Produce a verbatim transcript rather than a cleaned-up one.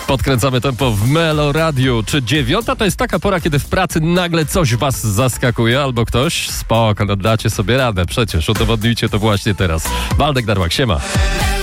Podkręcamy tempo w Melo Radiu. Czy dziewiąta to jest taka pora, kiedy w pracy nagle coś was zaskakuje albo ktoś? Spoko, no dacie sobie radę. Przecież udowodnijcie to właśnie teraz. Waldek Darłak, siema.